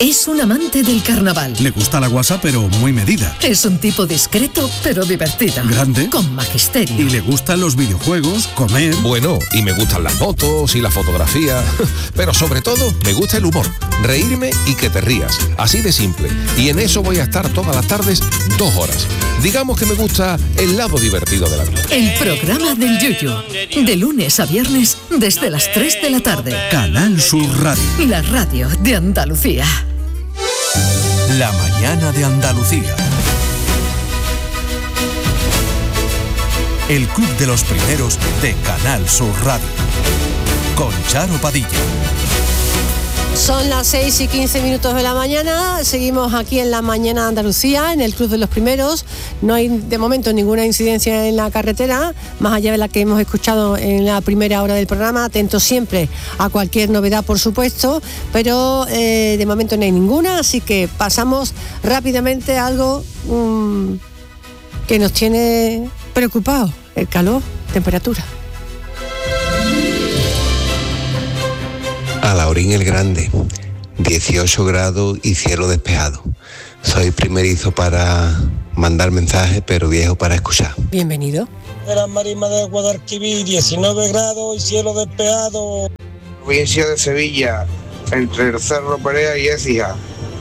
Es un amante del carnaval. Le gusta la guasa, pero muy medida. Es un tipo discreto, pero divertido. Grande. Con magisterio. Y le gustan los videojuegos, comer. Bueno, y me gustan las fotos y la fotografía. Pero sobre todo, me gusta el humor. Reírme y que te rías. Así de simple. Y en eso voy a estar todas las tardes 2 horas. Digamos que me gusta el lado divertido de la vida. El programa del Yuyu. De lunes a viernes, desde las 3 de la tarde. Canal Sur Radio. La radio de Andalucía. La mañana de Andalucía. El club de los primeros de Canal Sur Radio. Con Charo Padilla. Son las 6:15 de la mañana, seguimos aquí en la mañana de Andalucía, en el Club de los Primeros. No hay de momento ninguna incidencia en la carretera, más allá de la que hemos escuchado en la primera hora del programa. Atentos siempre a cualquier novedad, por supuesto, pero de momento no hay ninguna, así que pasamos rápidamente a algo que nos tiene preocupados: el calor, temperatura. Alhaurín el Grande, 18 grados y cielo despejado. Soy primerizo para mandar mensajes, pero viejo para escuchar. Bienvenido. De la Marisma de Guadalquivir, 19 grados y cielo despejado. Provincia de Sevilla, entre el Cerro Perea y Écija,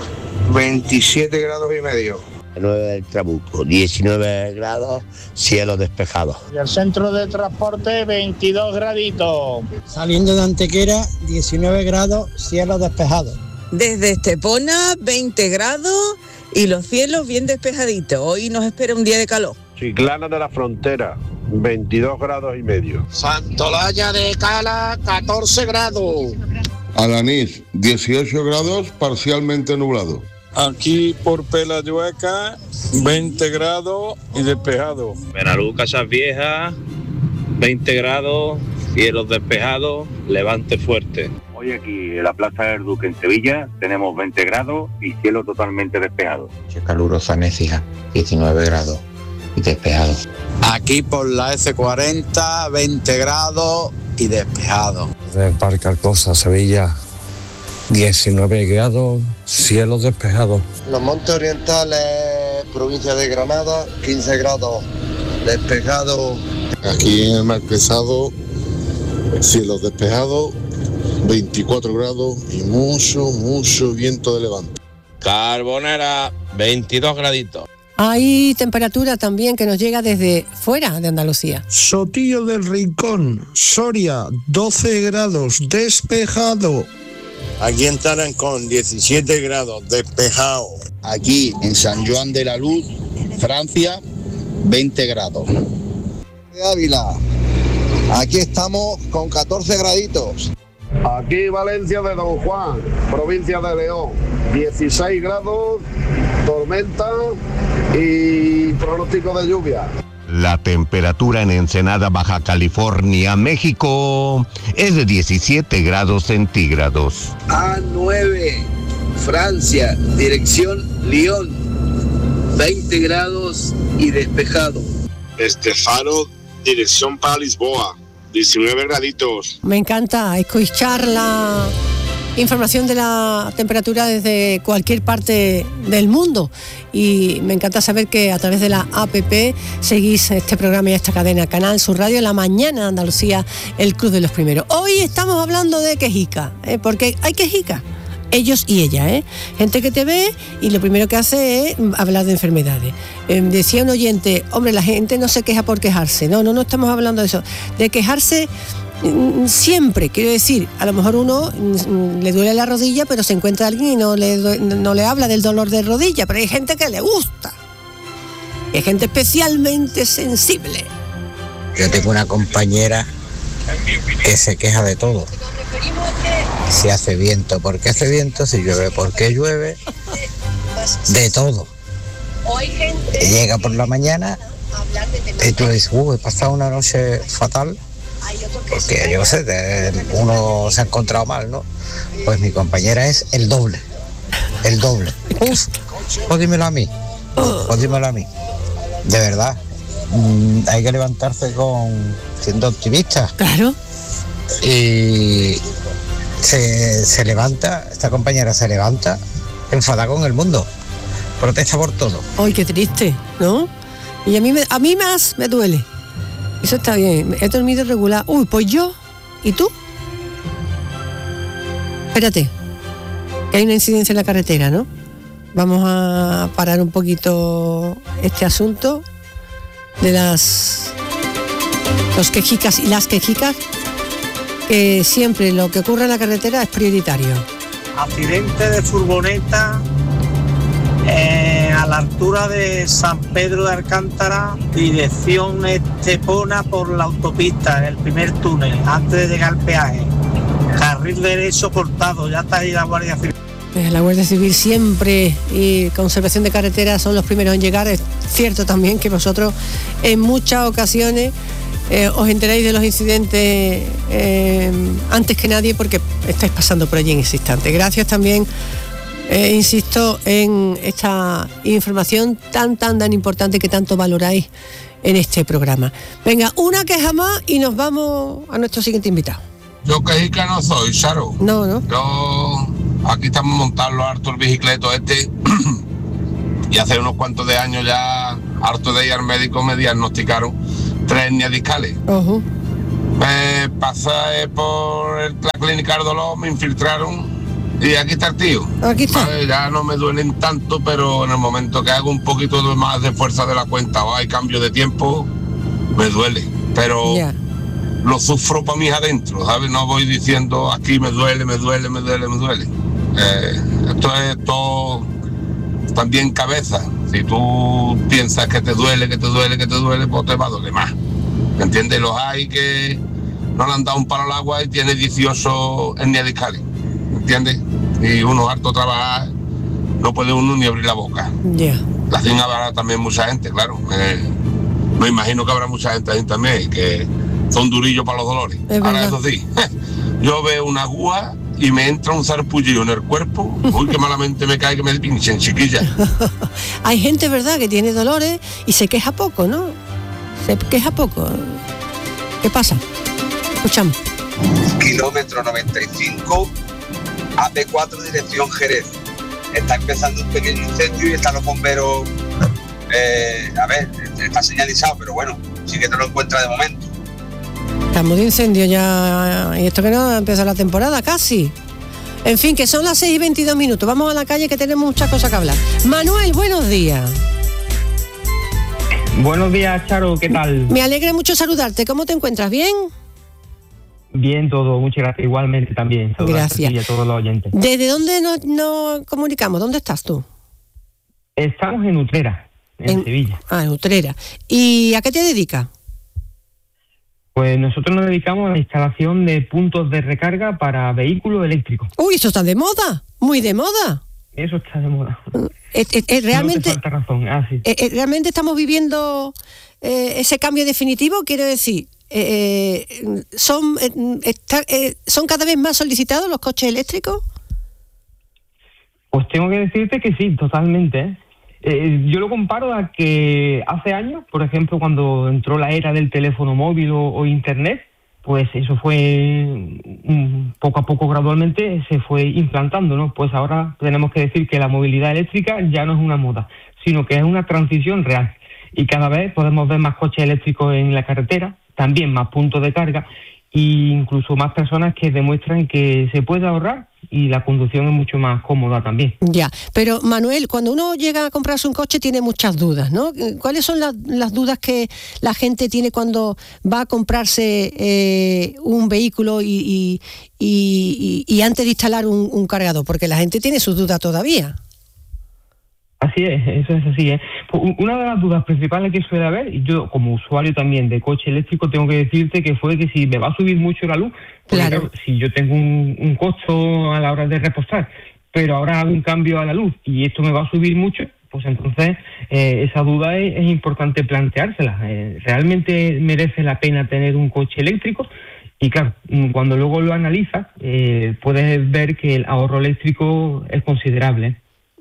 27 grados y medio. 9 del Trabuco, 19 grados, cielo despejado. Y el centro de transporte, 22 graditos. Saliendo de Antequera, 19 grados, cielo despejado. Desde Estepona, 20 grados y los cielos bien despejaditos. Hoy nos espera un día de calor. Chiclana de la Frontera, 22 grados y medio. Santolaya de Cala, 14 grados. Alanís, 18 grados, parcialmente nublado. Aquí por Pelayueca, 20 grados y despejado. Benalú, Casas Viejas, 20 grados, cielos despejados, levante fuerte. Hoy aquí en la Plaza del Duque en Sevilla tenemos 20 grados y cielo totalmente despejado. Calurosa en Écija, 19 grados y despejado. Aquí por la S40, 20 grados y despejado. Del Parque Alcosa, Sevilla, 19 grados, cielo despejado. Los Montes Orientales, provincia de Granada, 15 grados, despejado. Aquí en el Marquesado, cielo despejado, 24 grados y mucho viento de levante. Carbonera, 22 graditos. Hay temperatura también que nos llega desde fuera de Andalucía. Sotillo del Rincón, Soria, 12 grados, despejado. Aquí en Tarancón, 17 grados, despejado. Aquí en San Juan de la Luz, Francia, 20 grados. De Ávila, aquí estamos con 14 graditos. Aquí Valencia de Don Juan, provincia de León, 16 grados, tormenta y pronóstico de lluvia. La temperatura en Ensenada, Baja California, México, es de 17 grados centígrados. A9, Francia, dirección Lyon, 20 grados y despejado. Estefano, dirección para Lisboa, 19 graditos. Me encanta escuchar la información de la temperatura desde cualquier parte del mundo, y me encanta saber que a través de la APP seguís este programa y esta cadena Canal Sur Radio, La Mañana de Andalucía, el Club de los Primeros. Hoy estamos hablando de quejica, porque hay quejica, ellos y ella, gente que te ve y lo primero que hace es hablar de enfermedades. Decía un oyente, hombre, la gente no se queja por quejarse. No estamos hablando de eso, de quejarse siempre. Quiero decir, a lo mejor uno le duele la rodilla, pero se encuentra alguien y no le habla del dolor de rodilla, pero hay gente que le gusta, hay gente especialmente sensible. Yo tengo una compañera que se queja de todo. Si hace viento, ¿por qué hace viento? Si llueve, ¿por qué llueve? De todo. Llega por la mañana y tú dices, he pasado una noche fatal, porque yo sé, uno se ha encontrado mal, ¿no? Pues mi compañera es el doble. Pues dímelo a mí, de verdad. Hay que levantarse siendo optimista. Claro. Y se levanta, esta compañera se levanta enfadado con el mundo. Protesta por todo. Ay, qué triste, ¿no? Y a mí más me duele. Eso está bien, he dormido regular. Uy, pues yo, ¿y tú? Espérate, que hay una incidencia en la carretera, ¿no? Vamos a parar un poquito este asunto de los quejicas y las quejicas, que siempre lo que ocurre en la carretera es prioritario. Accidente de furgoneta a la altura de San Pedro de Alcántara, dirección Estepona por la autopista, en el primer túnel, antes de llegar al peaje. Carril derecho cortado, ya está ahí la Guardia Civil. La Guardia Civil siempre y Conservación de Carreteras son los primeros en llegar. Es cierto también que vosotros en muchas ocasiones os enteráis de los incidentes antes que nadie, porque estáis pasando por allí en ese instante. Gracias también, insisto, en esta información tan importante que tanto valoráis en este programa. Venga, una queja más y nos vamos a nuestro siguiente invitado. Yo quejica no soy, Charo. No. Yo, aquí estamos montando harto el bicicleto y hace unos cuantos de años ya, harto de ir al médico, me diagnosticaron 3 hernias discales. Uh-huh. Me pasé por la clínica del dolor, me infiltraron y aquí está el tío. Aquí está. Vale, ya no me duelen tanto, pero en el momento que hago un poquito más de fuerza de la cuenta o hay cambio de tiempo, me duele. Pero lo sufro para mí adentro, ¿sabes? No voy diciendo aquí me duele. Esto es todo también cabeza. Si tú piensas que te duele, pues te va a doler más. ¿Me entiendes? Los hay que no le han dado un palo al agua y tiene 18 hernias discales. ¿Me entiendes? Y uno harto trabajar, no puede uno ni abrir la boca. La hacen habrá también mucha gente, claro. Me imagino que habrá mucha gente ahí también que son durillos para los dolores. Ahora eso sí, yo veo una aguja y me entra un zarpullillo en el cuerpo. Uy, qué malamente me cae que me pinchen, chiquilla. Hay gente, ¿verdad?, que tiene dolores y se queja poco, ¿no? Se queja poco. ¿Qué pasa? Escuchamos. Kilómetro 95, AP4, dirección Jerez. Está empezando un pequeño incendio y están los bomberos. Está señalizado, pero bueno, sí que te lo encuentras de momento. Estamos de incendio ya, y esto que no empieza la temporada casi. En fin, que son las 6:22. Vamos a la calle, que tenemos muchas cosas que hablar. Manuel, buenos días. Buenos días, Charo, ¿qué tal? Me alegra mucho saludarte. ¿Cómo te encuentras? ¿Bien? Bien, todo, muchas gracias. Igualmente también. Gracias. Y a todos los oyentes. ¿Desde dónde nos comunicamos? ¿Dónde estás tú? Estamos en Utrera, en Sevilla. En Utrera. ¿Y a qué te dedicas? Pues nosotros nos dedicamos a la instalación de puntos de recarga para vehículos eléctricos. Uy, eso está de moda, muy de moda. Eso está de moda. Realmente, no te falta razón. Sí. Realmente estamos viviendo ese cambio definitivo, quiero decir, son cada vez más solicitados los coches eléctricos. Pues tengo que decirte que sí, totalmente. Yo lo comparo a que hace años, por ejemplo, cuando entró la era del teléfono móvil o internet, pues eso fue poco a poco, gradualmente se fue implantando, ¿no? Pues ahora tenemos que decir que la movilidad eléctrica ya no es una moda, sino que es una transición real. Y cada vez podemos ver más coches eléctricos en la carretera, también más puntos de carga e incluso más personas que demuestran que se puede ahorrar y la conducción es mucho más cómoda también. Ya, pero Manuel, cuando uno llega a comprarse un coche tiene muchas dudas, ¿no? ¿Cuáles son las dudas que la gente tiene cuando va a comprarse un vehículo y antes de instalar un cargador? Porque la gente tiene sus dudas todavía. Así es, eso es así, ¿eh? Pues una de las dudas principales que suele haber, y yo como usuario también de coche eléctrico tengo que decirte que fue que si me va a subir mucho la luz, claro, si yo tengo un costo a la hora de repostar, pero ahora hago un cambio a la luz y esto me va a subir mucho, pues entonces esa duda es importante planteársela. ¿Realmente merece la pena tener un coche eléctrico? Y claro, cuando luego lo analizas, puedes ver que el ahorro eléctrico es considerable.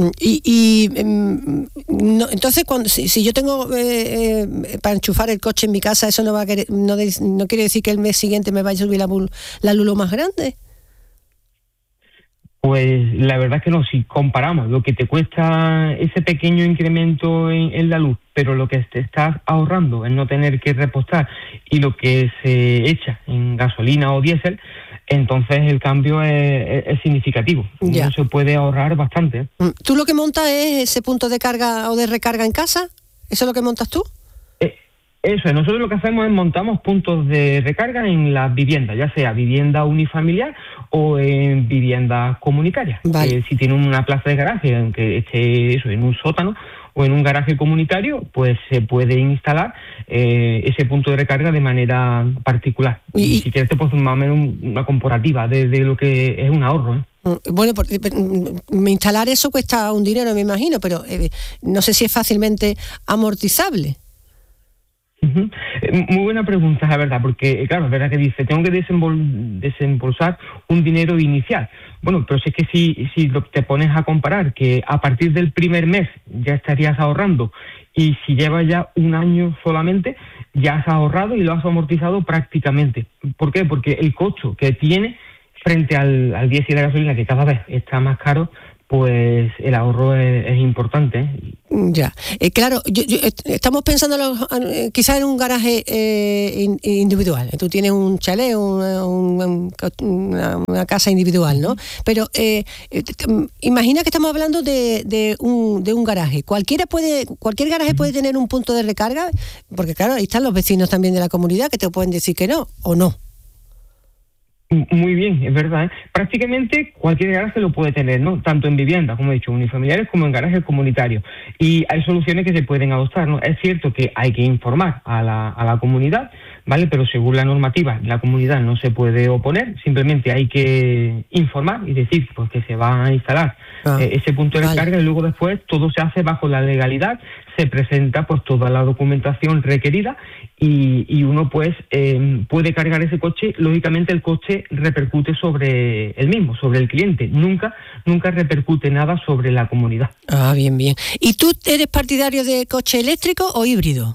Entonces, si yo tengo para enchufar el coche en mi casa, eso no quiere decir que el mes siguiente me vaya a subir la luz lo más grande. Pues la verdad es que no, si comparamos lo que te cuesta ese pequeño incremento en la luz, pero lo que te estás ahorrando en no tener que repostar y lo que se echa en gasolina o diésel, entonces el cambio es significativo. Ya. Uno se puede ahorrar bastante. ¿Tú lo que montas es ese punto de carga o de recarga en casa? ¿Eso es lo que montas tú? Eso es, nosotros lo que hacemos es montamos puntos de recarga en las viviendas, ya sea vivienda unifamiliar o en viviendas comunitarias. Vale. Si tiene una plaza de garaje, aunque esté eso en un sótano o en un garaje comunitario, pues se puede instalar ese punto de recarga de manera particular. Y si quieres te puedo hacer más o menos una comparativa de lo que es un ahorro, ¿eh? Bueno, instalar eso cuesta un dinero, me imagino, pero no sé si es fácilmente amortizable. Muy buena pregunta, la verdad, porque claro, es verdad que dice, tengo que desembolsar un dinero inicial. Bueno, pero es que si te pones a comparar que a partir del primer mes ya estarías ahorrando y si llevas ya un año solamente, ya has ahorrado y lo has amortizado prácticamente. ¿Por qué? Porque el costo que tiene frente al diésel y la gasolina, que cada vez está más caro, pues el ahorro es importante, ¿eh? Ya, claro, estamos pensando quizás en un garaje individual. Tú tienes un chalet, una casa individual, ¿no? Pero imagina que estamos hablando de un garaje. Cualquier garaje puede tener un punto de recarga, porque claro, ahí están los vecinos también de la comunidad que te pueden decir que no, o no. Muy bien, es verdad, ¿eh? Prácticamente cualquier garaje lo puede tener, ¿no? Tanto en viviendas, como he dicho, unifamiliares, como en garajes comunitarios. Y hay soluciones que se pueden adoptar, ¿no? Es cierto que hay que informar a la comunidad, ¿vale? Pero según la normativa, la comunidad no se puede oponer, simplemente hay que informar y decir pues que se va a instalar ese punto de recarga, y luego después todo se hace bajo la legalidad, se presenta pues toda la documentación requerida y uno pues puede cargar ese coche. Lógicamente el coche repercute sobre el mismo, sobre el cliente, nunca repercute nada sobre la comunidad. Ah, bien. ¿Y tú eres partidario de coche eléctrico o híbrido?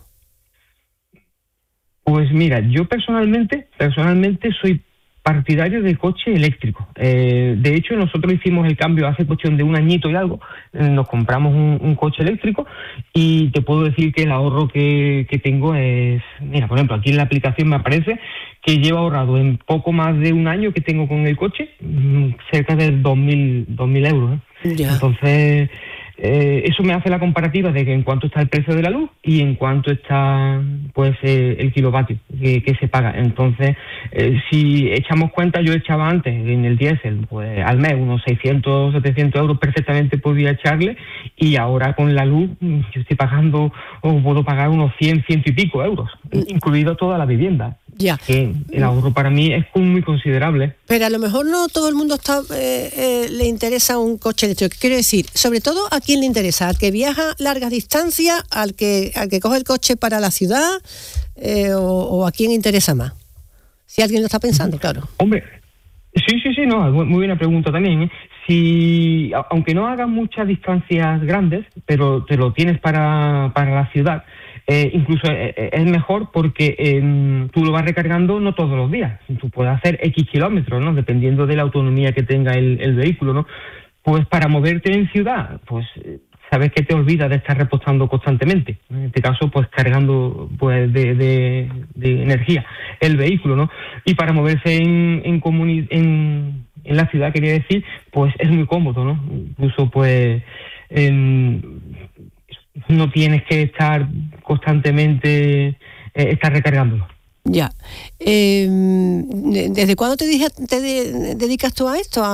Pues mira, yo personalmente soy partidario de coche eléctrico. De hecho, nosotros hicimos el cambio hace cuestión de un añito y algo. Nos compramos un coche eléctrico y te puedo decir que el ahorro que tengo es... Mira, por ejemplo, aquí en la aplicación me aparece que llevo ahorrado en poco más de un año que tengo con el coche cerca de 2.000 euros, ¿eh? Ya. Entonces... eso me hace la comparativa de que en cuánto está el precio de la luz y en cuánto está pues el kilovatio que se paga. Entonces, si echamos cuenta, yo echaba antes en el diésel pues al mes unos 600, 700 euros perfectamente podía echarle, y ahora con la luz yo estoy pagando, o puedo pagar unos 100 y pico euros, incluido toda la vivienda. Ya. Que el ahorro para mí es muy considerable. Pero a lo mejor no todo el mundo le interesa un coche eléctrico. Quiero decir, sobre todo a quién le interesa, al que viaja largas distancias, al que coge el coche para la ciudad, o a quién interesa más. Si alguien lo está pensando, claro. Hombre, sí, no, muy buena pregunta también, ¿eh? Si, aunque no hagas muchas distancias grandes, pero te lo tienes para la ciudad, incluso es mejor porque tú lo vas recargando no todos los días. Tú puedes hacer X kilómetros, ¿no? Dependiendo de la autonomía que tenga el vehículo, ¿no? Pues para moverte en ciudad, pues sabes que te olvidas de estar repostando constantemente. En este caso, pues cargando pues de energía el vehículo, ¿no? Y para moverse en la ciudad, quería decir, pues es muy cómodo, ¿no? Incluso pues no tienes que estar constantemente recargándolo. Ya. ¿Desde cuándo te dedicas tú a esto,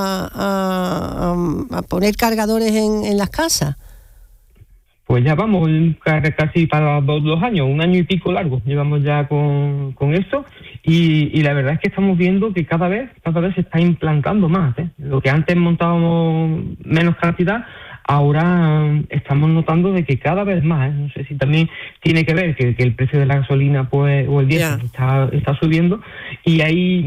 a poner cargadores en las casas? Pues ya vamos casi para 2 años, un año y pico largo, llevamos ya con esto, y la verdad es que estamos viendo que cada vez se está implantando más, ¿eh? Lo que antes montábamos menos cantidad, ahora estamos notando de que cada vez más, ¿eh? No sé si también tiene que ver que el precio de la gasolina pues o el diésel está subiendo, y hay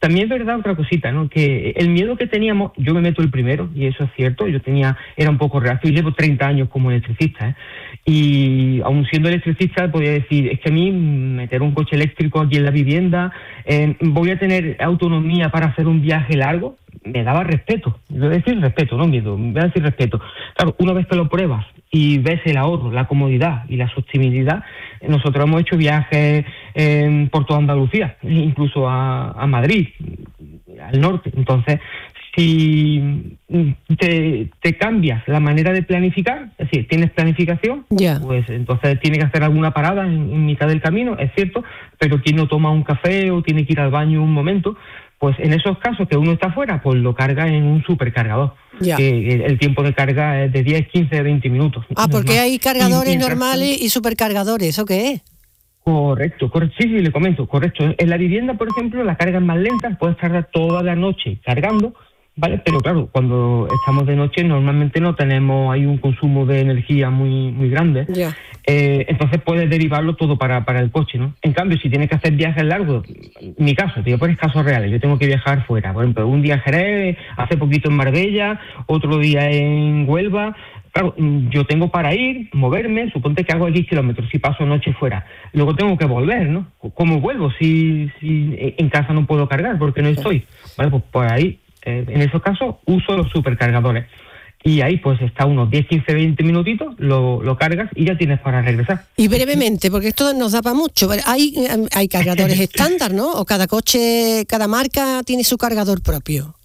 también es verdad otra cosita, ¿no? Que el miedo que teníamos, yo me meto el primero, y eso es cierto, era un poco reacio, y llevo 30 años como electricista, ¿eh? Y aún siendo electricista podía decir, es que a mí meter un coche eléctrico aquí en la vivienda, voy a tener autonomía para hacer un viaje largo, me daba respeto, voy a decir respeto, no miedo, voy a decir respeto. Claro, una vez que lo pruebas y ves el ahorro, la comodidad y la sostenibilidad, nosotros hemos hecho viajes por toda Andalucía, incluso a Madrid, al norte. Entonces, si te cambias la manera de planificar, es decir, tienes planificación, pues entonces tienes que hacer alguna parada en mitad del camino, es cierto, pero quien no toma un café o tiene que ir al baño un momento, pues en esos casos que uno está fuera, pues lo carga en un supercargador. Que el tiempo de carga es de 10, 15, 20 minutos. Porque hay cargadores normales y supercargadores, ¿eso qué es? Correcto, sí, le comento, correcto. En la vivienda, por ejemplo, la carga es más lenta, puedes tardar toda la noche cargando, ¿vale? Pero claro, cuando estamos de noche normalmente hay un consumo de energía muy grande. Entonces puedes derivarlo todo para el coche, ¿no? En cambio, si tienes que hacer viajes largos, en mi caso, te voy a poner casos reales, yo tengo que viajar fuera, por ejemplo, un día en Jerez, hace poquito en Marbella, otro día en Huelva. Claro, yo tengo para ir, moverme, suponte que hago 10 kilómetros si paso noche fuera. Luego tengo que volver, ¿no? ¿Cómo vuelvo si en casa no puedo cargar porque no estoy? Vale, pues por ahí, en esos casos, uso los supercargadores. Y ahí pues está unos 10, 15, 20 minutitos, lo cargas y ya tienes para regresar. Y brevemente, porque esto nos da para mucho, hay cargadores estándar, ¿no? O cada coche, cada marca tiene su cargador propio.